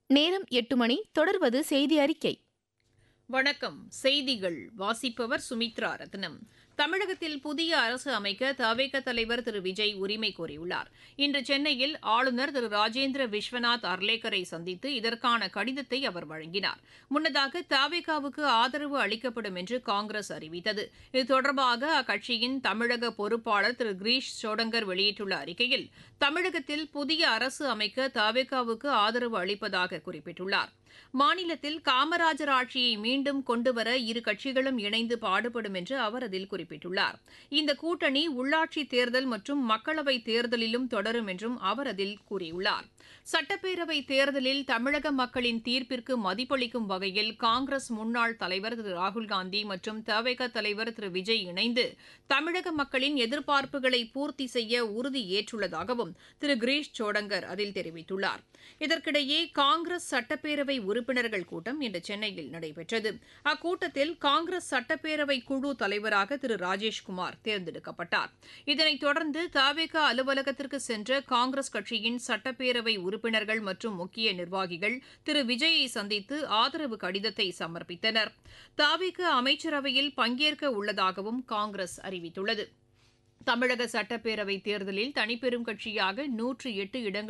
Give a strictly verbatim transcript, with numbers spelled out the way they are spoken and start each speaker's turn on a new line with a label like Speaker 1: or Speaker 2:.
Speaker 1: நேரம் எட்டு மணி. தொடர்வது செய்தி அறிக்கை.
Speaker 2: வணக்கம். செய்திகள் வாசிப்பவர் சுமித்ரா ரத்னம். தமிழகத்தில் புதிய அரசு அமைக்க தவேக தலைவர் திரு விஜய் உரிமை கோரியுள்ளார். இன்று சென்னையில் ஆளுநர் திரு ராஜேந்திர விஸ்வநாத் அர்லேக்கரை சந்தித்து இதற்கான கடிதத்தை அவர் வழங்கினார். முன்னதாக தவேகாவுக்கு ஆதரவு அளிக்கப்படும் என்று காங்கிரஸ் அறிவித்தது. இது தொடர்பாக அக்கட்சியின் தமிழக பொறுப்பாளர் திரு கிரீஷ் சோடங்கர் வெளியிட்டுள்ள அறிக்கையில், தமிழகத்தில் புதிய அரசு அமைக்க தவேகாவுக்கு ஆதரவு அளிப்பதாக குறிப்பிட்டுள்ளார். மாநிலத்தில் காமராஜர் ஆட்சியை மீண்டும் கொண்டுவர இரு கட்சிகளும் இணைந்து பாடுபடும் என்று அவர் அதில் குறிப்பிட்டுள்ளார். இந்த கூட்டணி உள்ளாட்சி தேர்தல் மற்றும் மக்களவைத் தேர்தலிலும் தொடரும் என்றும் அவர் அதில் கூறியுள்ளார். சட்டப்பேரவை தேர்தலில் தமிழக மக்களின் தீர்ப்பிற்கு மதிப்பளிக்கும் வகையில் காங்கிரஸ் முன்னாள் தலைவர் திரு ராகுல்காந்தி மற்றும் தவேக தலைவர் திரு விஜய் இணைந்து தமிழக மக்களின் எதிர்பார்ப்புகளை பூர்த்தி செய்ய உறுதி ஏற்றுள்ளதாகவும் திரு கிரீஷ் சோடங்கர் அதில் தெரிவித்துள்ளார். இதற்கிடையே காங்கிரஸ் சட்டப்பேரவை உறுப்பினர்கள் கூட்டம் இன்று சென்னையில் நடைபெற்றது. அக்கூட்டத்தில் காங்கிரஸ் சட்டப்பேரவை குழு தலைவராக திரு ராஜேஷ்குமார் தேர்ந்தெடுக்கப்பட்டார். இதனைத் தொடர்ந்து தவேக அலுவலகத்திற்கு சென்ற காங்கிரஸ் கட்சியின் சட்டப்பேரவை உறுப்பினர்கள் மற்றும் முக்கிய நிர்வாகிகள் திரு விஜயை சந்தித்து ஆதரவு கடிதத்தை சமர்ப்பித்தனர். தவேக அமைச்சரவையில் பங்கேற்க உள்ளதாகவும் காங்கிரஸ் அறிவித்துள்ளது. தமிழக சட்டப்பேரவைத் தேர்தலில் தனிப்பெரும் கட்சியாக நூற்று எட்டு இடங்கள்